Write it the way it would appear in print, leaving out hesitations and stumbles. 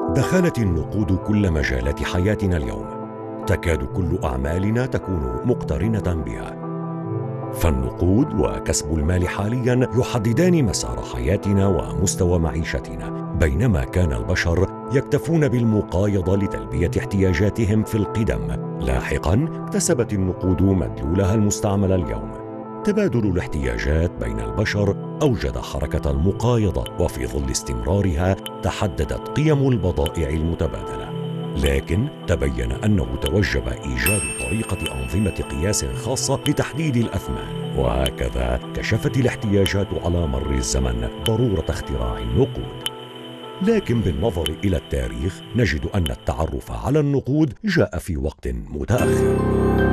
دخلت النقود كل مجالات حياتنا اليوم. تكاد كل أعمالنا تكون مقترنة بها. فالنقود وكسب المال حالياً يحددان مسار حياتنا ومستوى معيشتنا، بينما كان البشر يكتفون بالمقايضة لتلبية احتياجاتهم في القدم. لاحقاً اكتسبت النقود مدلولها المستعمل اليوم. تبادل الاحتياجات بين البشر أوجد حركة المقايضة، وفي ظل استمرارها تحددت قيم البضائع المتبادلة. لكن تبين أنه توجب إيجاد طريقة أنظمة قياس خاصة لتحديد الأثمان، وهكذا كشفت الاحتياجات على مر الزمن ضرورة اختراع النقود. لكن بالنظر إلى التاريخ نجد أن التعرف على النقود جاء في وقت متأخر.